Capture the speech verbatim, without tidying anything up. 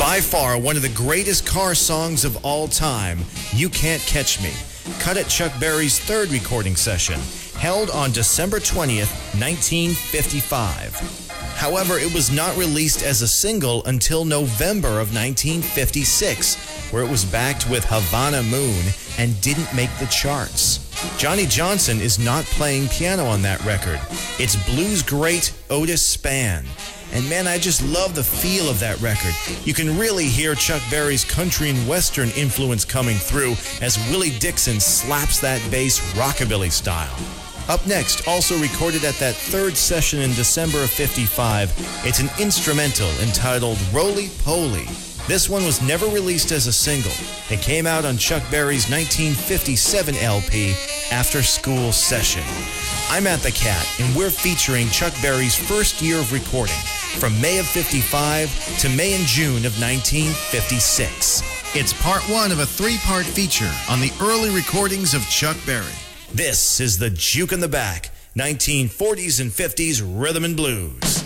By far, one of the greatest car songs of all time, You Can't Catch Me, cut at Chuck Berry's third recording session, held on December twentieth, nineteen fifty-five. However, it was not released as a single until November of nineteen fifty-six, where it was backed with Havana Moon and didn't make the charts. Johnny Johnson is not playing piano on that record. It's blues great Otis Spann. And man, I just love the feel of that record. You can really hear Chuck Berry's country and western influence coming through as Willie Dixon slaps that bass rockabilly style. Up next, also recorded at that third session in December of fifty-five, it's an instrumental entitled Roly Poly. This one was never released as a single. It came out on Chuck Berry's nineteen fifty-seven L P, After School Session. I'm Matt the Cat, and we're featuring Chuck Berry's first year of recording, from May of fifty-five to May and June of nineteen fifty-six. It's part one of a three-part feature on the early recordings of Chuck Berry. This is the Juke in the Back, nineteen forties and fifties Rhythm and Blues.